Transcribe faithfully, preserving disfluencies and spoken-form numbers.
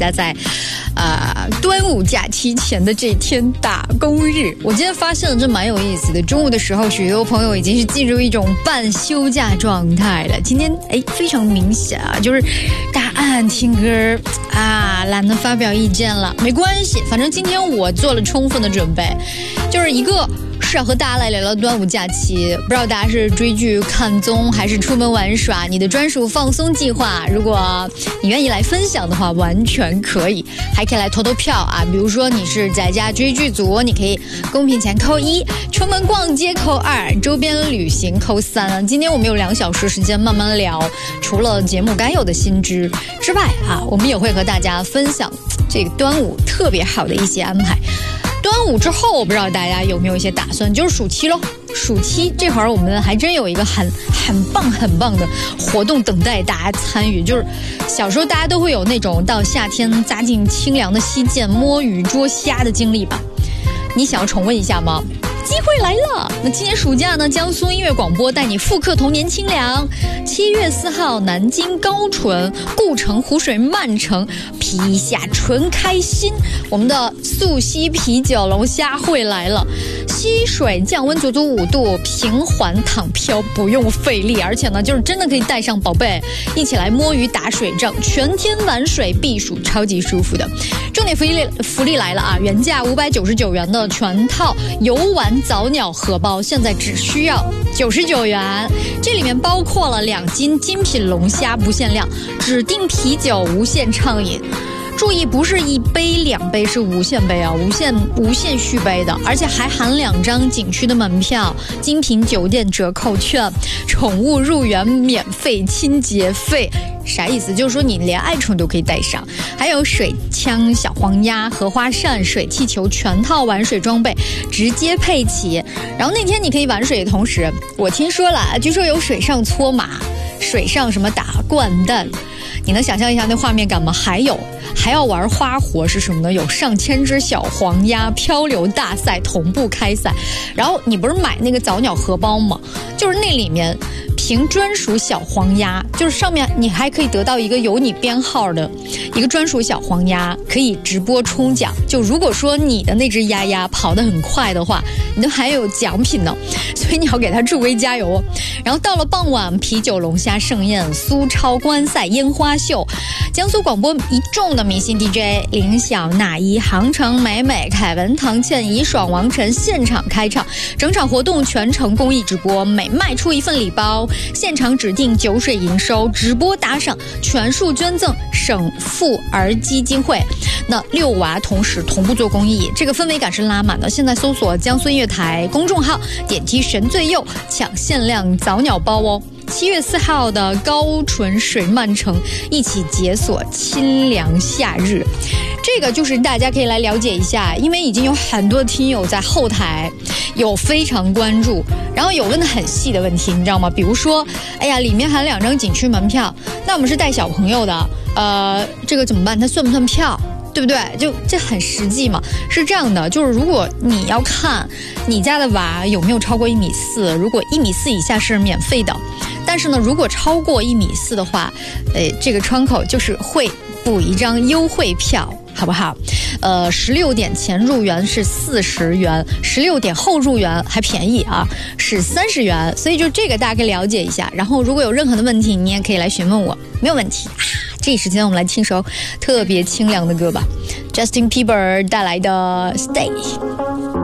大家在啊、呃、端午假期前的这天打工日，我今天发现了这蛮有意思的。中午的时候，许多朋友已经是进入一种半休假状态了。今天哎，非常明显啊，就是大家暗暗听歌啊，懒得发表意见了。没关系，反正今天我做了充分的准备，就是一个。是要和大家来聊聊端午假期，不知道大家是追剧看综还是出门玩耍，你的专属放松计划，如果你愿意来分享的话完全可以，还可以来投投票啊。比如说你是在家追剧组，你可以公屏前扣一，出门逛街扣二，周边旅行扣三。今天我们有两小时时间慢慢聊，除了节目该有的新知之外啊，我们也会和大家分享这个端午特别好的一些安排。端午之后，我不知道大家有没有一些打算，就是暑期咯。暑期这会儿我们还真有一个很很棒很棒的活动等待大家参与，就是小时候大家都会有那种到夏天扎进清凉的溪涧摸鱼捉虾的经历吧？你想要重温一下吗？机会来了！那今年暑假呢，江苏音乐广播带你复刻童年清凉。七月四号，南京高淳、故城湖水漫城、皮下纯开心，我们的素溪啤酒龙虾会来了。溪水降温足足五度，平缓躺漂不用费力，而且呢，就是真的可以带上宝贝一起来摸鱼打水仗，全天玩水避暑，超级舒服的。重点福利福利来了啊！原价五百九十九元的全套游玩早鸟荷包，现在只需要九十九元。这里面包括了两斤精品龙虾不限量，指定啤酒无限畅饮。注意，不是一杯两杯，是无限杯啊，无限无限续杯的，而且还含两张景区的门票、精品酒店折扣券、宠物入园免费清洁费。啥意思？就是说你连爱宠都可以带上，还有水枪、小黄鸭、荷花扇、水气球全套玩水装备直接配齐。然后那天你可以玩水的同时，我听说了，据说有水上搓马、水上什么打掼蛋。你能想象一下那画面感吗？还有还要玩花活是什么呢？有上千只小黄鸭漂流大赛同步开赛，然后你不是买那个早鸟荷包吗？就是那里面凭专属小黄鸭，就是上面你还可以得到一个有你编号的一个专属小黄鸭，可以直播冲奖。就如果说你的那只鸭鸭跑得很快的话，你都还有奖品呢，所以你要给它助威加油。然后到了傍晚，啤酒龙虾盛宴、苏超观赛、烟花秀，江苏广播一众的明星 D J 林晓、那依、杭城美美、凯文、唐倩、怡爽、王晨现场开唱，整场活动全程公益直播，每卖出一份礼包，现场指定酒水营收，直播打赏，全数捐赠省妇儿基金会。那六娃同时同步做公益，这个氛围感是拉满的。现在搜索江苏音乐台公众号，点击神最右抢限量早鸟包哦。七月四号的高淳水漫城，一起解锁清凉夏日。这个就是大家可以来了解一下，因为已经有很多听友在后台有非常关注，然后有问的很细的问题，你知道吗？比如说，哎呀，里面含两张景区门票，那我们是带小朋友的，呃，这个怎么办？它算不算票？对不对？就这很实际嘛。是这样的，就是如果你要看你家的娃有没有超过一米四，如果一米四以下是免费的，但是呢，如果超过一米四的话，呃，这个窗口就是会补一张优惠票。好不好？呃，十六点前入园是四十元，十六点后入园还便宜啊，是三十元。所以就这个大家可以了解一下。然后如果有任何的问题，你也可以来询问我，没有问题啊。这时间我们来听首特别清凉的歌吧 ，Justin Bieber 带来的《Stay》。